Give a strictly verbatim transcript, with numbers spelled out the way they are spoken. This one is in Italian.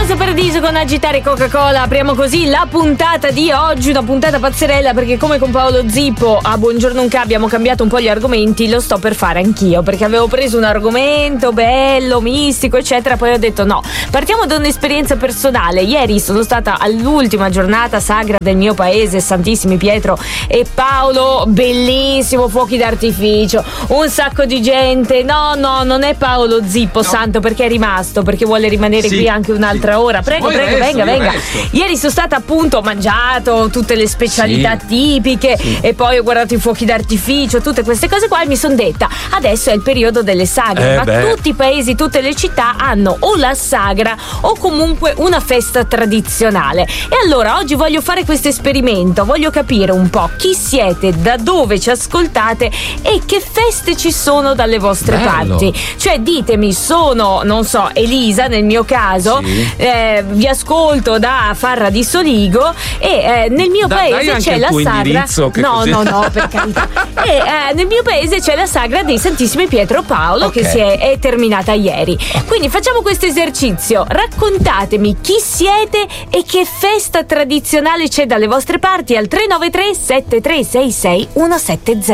Lorenzo Paradiso con Agitare Coca-Cola. Apriamo così la puntata di oggi, una puntata pazzerella, perché come con Paolo Zippo a Buongiorno Unca abbiamo cambiato un po' gli argomenti. Lo sto per fare anch'io, perché avevo preso un argomento bello, mistico eccetera, poi ho detto no, partiamo da un'esperienza personale. Ieri sono stata all'ultima giornata sagra del mio paese, Santissimi Pietro e Paolo, bellissimo, fuochi d'artificio, un sacco di gente. No no, non è Paolo Zippo, no. Santo, perché è rimasto, perché vuole rimanere sì, qui anche un'altra sì. ora. Prego, Poi prego, resto, venga, venga. Resto. Ieri sono stata appunto, ho mangiato tutte le specialità sì. tipiche sì. e poi ho guardato i fuochi d'artificio, tutte queste cose qua, e mi sono detta adesso è il periodo delle sagre, eh ma beh. tutti i paesi, tutte le città hanno o la sagra o comunque una festa tradizionale. E allora oggi voglio fare questo esperimento, voglio capire un po' chi siete, da dove ci ascoltate e che feste ci sono dalle vostre Bello. parti. Cioè ditemi, sono, non so, Elisa nel mio caso, sì. eh, vi ascolto da Farra di Soligo e eh, nel mio da, paese c'è la sagra. No, così... no, no, per carità. E eh, nel mio paese c'è la sagra dei Santissimi Pietro Paolo, okay. che si è, è terminata ieri. Quindi facciamo questo esercizio. Raccontatemi chi siete e che festa tradizionale c'è dalle vostre parti al tre nove tre sette tre sei sei uno sette zero.